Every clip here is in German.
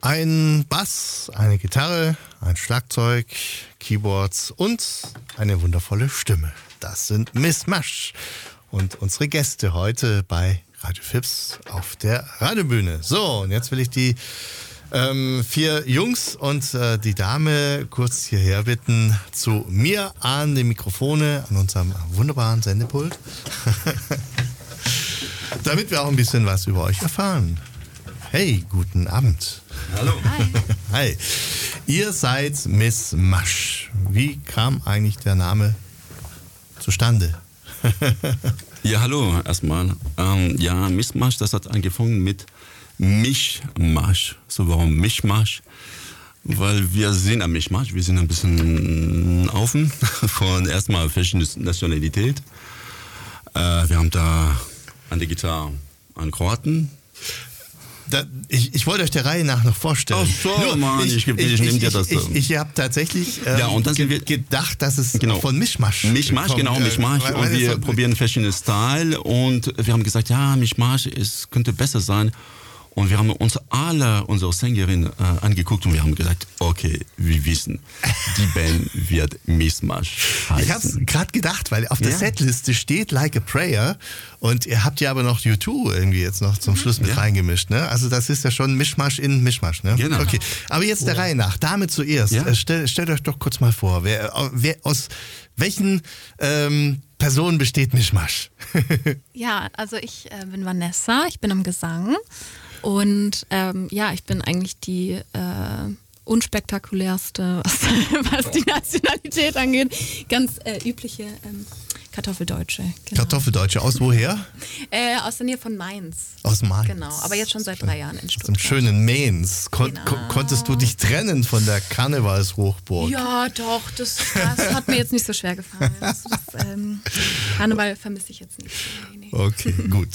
Ein Bass, eine Gitarre, ein Schlagzeug, Keyboards und eine wundervolle Stimme. Das sind Mischmasch. Und unsere Gäste heute bei Radio Fips auf der Radiobühne. So, und jetzt will ich die 4 Jungs und die Dame kurz hierher bitten zu mir an die Mikrofone, an unserem wunderbaren Sendepult. Damit wir auch ein bisschen was über euch erfahren. Hey, guten Abend. Hallo. Hi. Hi. Ihr seid Mischmasch. Wie kam eigentlich der Name zustande? Ja, hallo erstmal. Mischmasch, das hat angefangen mit Mischmasch. So, warum Mischmasch? Weil wir sind ein Mischmasch, wir sind ein bisschen offen von erstmal verschiedene Nationalität. Wir haben da an der Gitarre einen Kroaten. Ich wollte euch der Reihe nach noch vorstellen. Ach so, Mann, ich nehme dir das. Ich habe tatsächlich und dann sind wir gedacht, dass es von Mischmasch Mischmasch, kommt. genau, Mischmasch. Und wir probieren verschiedene Style und wir haben gesagt, ja, Mischmasch, es könnte besser sein. Und wir haben uns alle unsere Sängerin angeguckt und wir haben gesagt, okay, wir wissen, die Band wird Mischmasch heißen. Ich habe es gerade gedacht, weil auf der Setliste steht Like a Prayer und ihr habt ja aber noch U2 irgendwie jetzt noch zum Schluss mit reingemischt, ne? Also das ist ja schon Mischmasch in Mischmasch, ne? Genau. Okay, aber jetzt der Reihe nach. Dame zuerst. Ja? Stellt euch doch kurz mal vor, wer aus welchen Personen besteht Mischmasch? Ja, also ich bin Vanessa, ich bin am Gesang und ich bin eigentlich die unspektakulärste, was die Nationalität angeht. Ganz übliche Kartoffeldeutsche. Genau. Kartoffeldeutsche, aus woher? Aus der Nähe von Mainz. Aus Mainz. Genau, aber jetzt schon seit 3 Jahren in Aus Stuttgart. dem schönen Mainz. Genau. Konntest du dich trennen von der Karnevalshochburg? Ja, doch, das hat mir jetzt nicht so schwer gefallen. Karneval vermisse ich jetzt nicht. Nee. Okay, gut.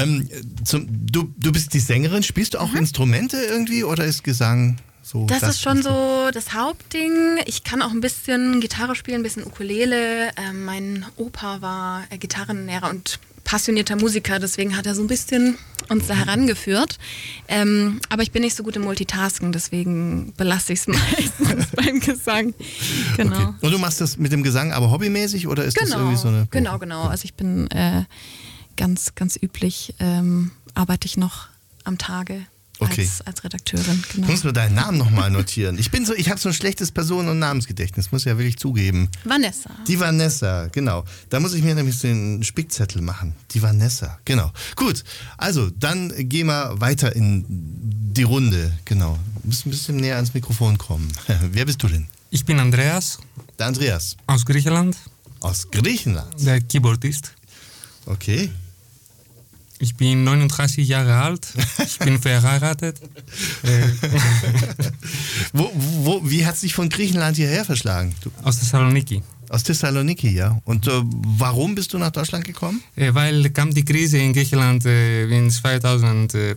Du bist die Sängerin, spielst du auch Instrumente irgendwie oder ist Gesang so? Das ist schon so das Hauptding. Ich kann auch ein bisschen Gitarre spielen, ein bisschen Ukulele. Mein Opa war Gitarrenlehrer und passionierter Musiker, deswegen hat er so ein bisschen uns da herangeführt. Aber ich bin nicht so gut im Multitasken, deswegen belasse ich es meistens beim Gesang. Genau. Okay. Und du machst das mit dem Gesang aber hobbymäßig oder ist das irgendwie so eine... Genau. Also ich bin ganz üblich, arbeite ich noch am Tage. Als Redakteurin, genau. Du musst nur deinen Namen nochmal notieren. Ich habe so ein schlechtes Personen- und Namensgedächtnis, muss ich ja wirklich zugeben. Vanessa. Die Vanessa, genau. Da muss ich mir nämlich so einen Spickzettel machen. Die Vanessa, genau. Gut, also dann gehen wir weiter in die Runde. Genau. Du musst ein bisschen näher ans Mikrofon kommen. Wer bist du denn? Ich bin Andreas. Der Andreas. Aus Griechenland. Aus Griechenland? Der Keyboardist. Okay. Ich bin 39 Jahre alt, ich bin verheiratet. Wie hat es dich von Griechenland hierher verschlagen? Aus Thessaloniki. Aus Thessaloniki, ja. Und warum bist du nach Deutschland gekommen? Weil kam die Krise in Griechenland in 2010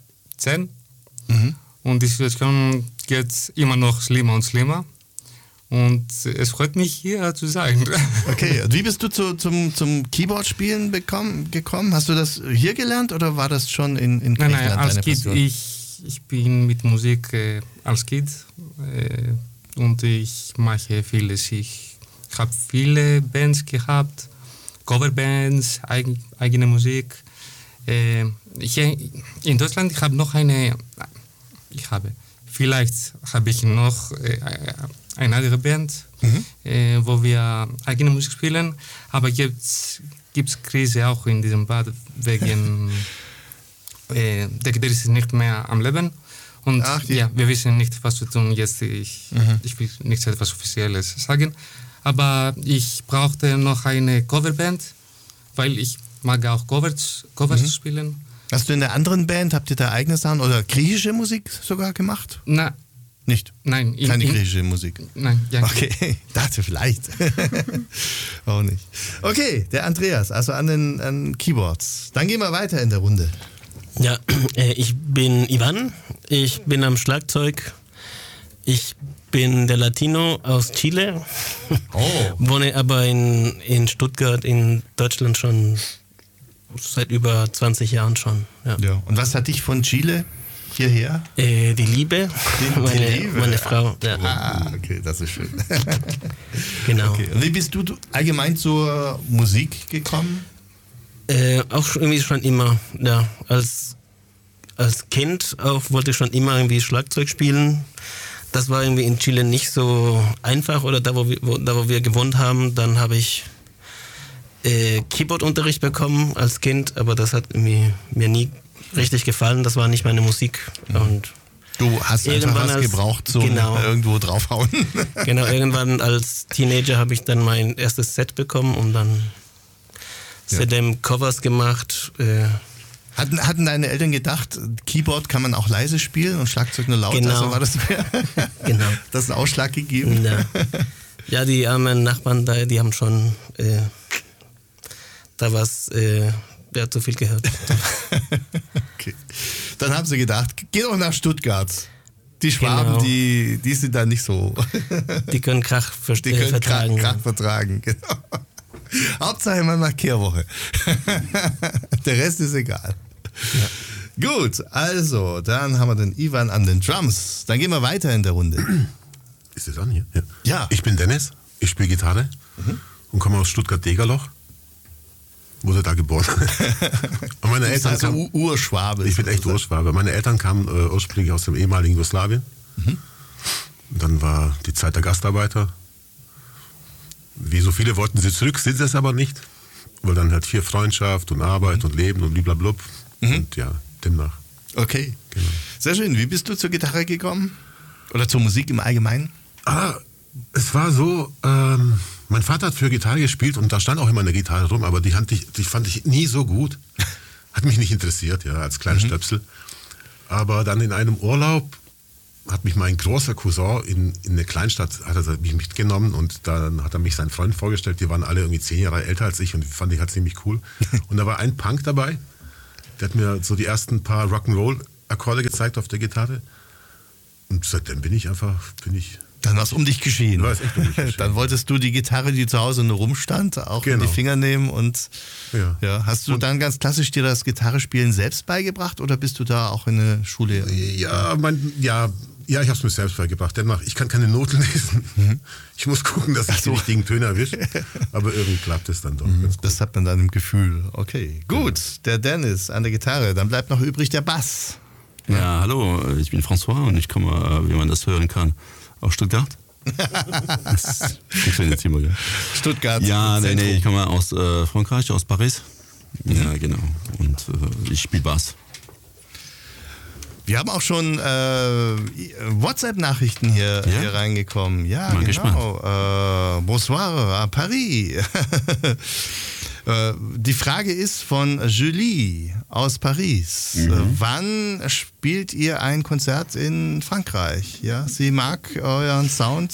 und die Situation geht immer noch schlimmer und schlimmer. Und es freut mich, hier zu sein. Okay, und wie bist du zum Keyboard-Spielen gekommen? Hast du das hier gelernt oder war das schon in Griechenland Nein, als deine Kind, Passion? ich bin mit Musik als Kind und ich mache vieles. Ich habe viele Bands gehabt, Coverbands, eigene Musik. In Deutschland vielleicht habe ich noch eine andere Band, wo wir eigene Musik spielen, aber gibt's Krise auch in diesem Bad wegen der Gitarrist ist nicht mehr am Leben und wir wissen nicht, was zu tun jetzt. Ich will nicht etwas Offizielles sagen, aber ich brauchte noch eine Coverband, weil ich mag auch Covers spielen. Hast du in der anderen Band, habt ihr da eigene Sachen oder griechische Musik sogar gemacht? Nicht? Nein. Keine griechische Musik? Nein, ja. Okay, dachte vielleicht. Auch nicht. Okay, der Andreas, also an den Keyboards. Dann gehen wir weiter in der Runde. Ja, ich bin Ivan, ich bin am Schlagzeug. Ich bin der Latino aus Chile, wohne aber in Stuttgart in Deutschland schon seit über 20 Jahren schon. Ja. Und was hat dich von Chile hierher? Die Liebe, meine Frau. Ja. Ah, okay, das ist schön. Genau. Okay. Und wie bist du allgemein zur Musik gekommen? Auch irgendwie schon immer, ja. Als Kind auch wollte ich schon immer irgendwie Schlagzeug spielen. Das war irgendwie in Chile nicht so einfach, oder da wo wir gewohnt haben, dann habe ich Keyboard-Unterricht bekommen als Kind, aber das hat mir nie richtig gefallen, das war nicht meine Musik. Und du hast einfach was gebraucht zum irgendwo draufhauen. Genau, irgendwann als Teenager habe ich dann mein erstes Set bekommen und dann seitdem Covers gemacht. Hatten deine Eltern gedacht, Keyboard kann man auch leise spielen und Schlagzeug nur laut? Genau. Also war das genau. Das einen Ausschlag gegeben? Ja, die armen Nachbarn da, die haben schon da was zu viel gehört. Okay. Dann haben sie gedacht, geh doch nach Stuttgart. Die Schwaben, die sind da nicht so. Die können Krach vertragen. Krach vertragen, genau. Hauptsache man macht Kehrwoche. Der Rest ist egal. Ja. Gut, also, dann haben wir den Ivan an den Drums. Dann gehen wir weiter in der Runde. Ist das an hier? Ja. Ich bin Dennis, ich spiele Gitarre und komme aus Stuttgart-Degerloch. Wurde da geboren. Und meine Eltern also Urschwabe. Ich bin echt Urschwabe. Meine Eltern kamen ursprünglich aus dem ehemaligen Jugoslawien. Und dann war die Zeit der Gastarbeiter. Wie so viele wollten sie zurück, sind sie es aber nicht. Weil dann halt hier Freundschaft und Arbeit und Leben und bliblablub. Und ja, demnach. Okay, genau. Sehr schön. Wie bist du zur Gitarre gekommen? Oder zur Musik im Allgemeinen? Es war so, mein Vater hat für Gitarre gespielt und da stand auch immer eine Gitarre rum, aber die fand ich nie so gut. Hat mich nicht interessiert, ja, als kleiner Stöpsel. Aber dann in einem Urlaub hat mich mein großer Cousin in eine Kleinstadt, hat er mich mitgenommen und dann hat er mich seinen Freunden vorgestellt, die waren alle irgendwie 10 Jahre älter als ich und fand ich halt ziemlich cool. Und da war ein Punk dabei, der hat mir so die ersten paar Rock'n'Roll-Akkorde gezeigt auf der Gitarre. Und seitdem bin ich. Dann war es um dich geschehen. War es echt um mich geschehen. Dann wolltest du die Gitarre, die zu Hause nur rumstand, auch in die Finger nehmen und hast du dann ganz klassisch dir das Gitarrespielen selbst beigebracht oder bist du da auch in eine Schule? Ja, ich habe es mir selbst beigebracht. Demnach, ich kann keine Noten lesen. Ich muss gucken, dass ich die richtigen Töne erwische. Aber irgendwie klappt es dann doch. Das hat man dann im Gefühl. Okay, gut. Der Dennis an der Gitarre. Dann bleibt noch übrig der Bass. Ja, hallo, ich bin François und ich komme, wie man das hören kann, aus Stuttgart. Das funktioniert immer, gell? Stuttgart. Ja, nee, ich komme aus Frankreich, aus Paris. Ja, genau. Und ich spiele Bass. Wir haben auch schon WhatsApp-Nachrichten hier reingekommen. Ja, mal genau. Bonsoir à Paris. Die Frage ist von Julie aus Paris. Wann spielt ihr ein Konzert in Frankreich? Ja, sie mag euren Sound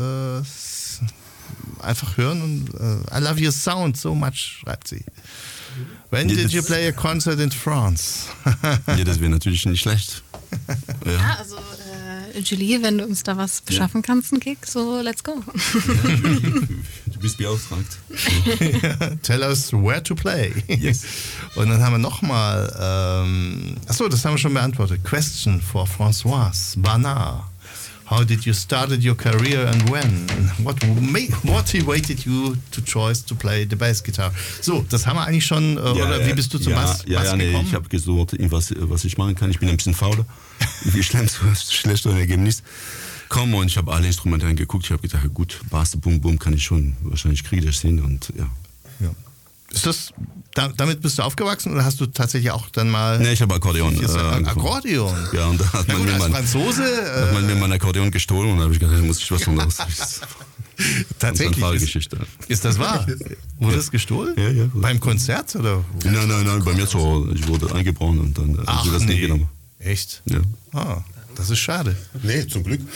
einfach hören und I love your sound so much, schreibt sie. When did you play a concert in France? Ja, das wäre natürlich nicht schlecht. Ja, also Julie, wenn du uns da was beschaffen kannst, einen Gig, so let's go. Du bist beauftragt. Tell us where to play. Yes. Und dann haben wir nochmal, achso, das haben wir schon beantwortet. Question for Françoise Barnard. How did you started your career and when? What motivated you to choose to play the bass guitar? So, das haben wir eigentlich schon, oder wie bist du zum Bass gekommen? Nee, ich habe gesucht, was ich machen kann. Ich bin ein bisschen fauler. Wie schlechter Ergebnis. Komm, und ich habe alle Instrumente angeguckt. Ich habe gedacht, gut, Bass, Boom, Boom kann ich schon, wahrscheinlich kriege ich das hin und ja. Ist das, damit bist du aufgewachsen oder hast du tatsächlich auch dann mal... Nee, ich habe Akkordeon. Akkordeon? Ja, und da hat man mir mein Akkordeon gestohlen und da habe ich gedacht, da muss ich was von los. Tatsächlich? Ist das wahr? Wurde das gestohlen? Ja. Beim Konzert? Oder? Nein, bei mir zu Hause. Ich wurde eingebrochen und dann haben sie das nie genommen. Echt? Ja. Das ist schade. Nee, zum Glück.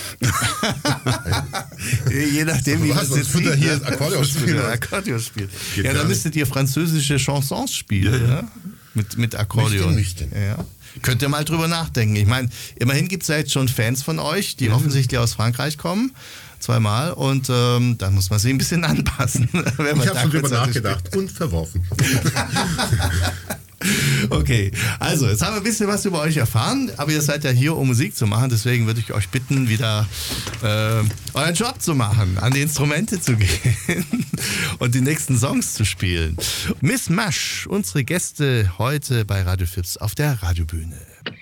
Je nachdem, wie man es jetzt sieht. Hier Akkordeon spielt. Ja, dann müsstet ihr französische Chansons spielen. Ja? Mit Akkordeon. Ja. Könnt ihr mal drüber nachdenken. Ich meine, immerhin gibt es ja jetzt schon Fans von euch, die offensichtlich aus Frankreich kommen. 2-mal. Und dann muss man sich ein bisschen anpassen. Ich habe schon drüber nachgedacht und verworfen. Okay, also jetzt haben wir ein bisschen was über euch erfahren, aber ihr seid ja hier, um Musik zu machen, deswegen würde ich euch bitten, wieder euren Job zu machen, an die Instrumente zu gehen und die nächsten Songs zu spielen. Miss Masch, unsere Gäste heute bei Radio Fips auf der Radiobühne.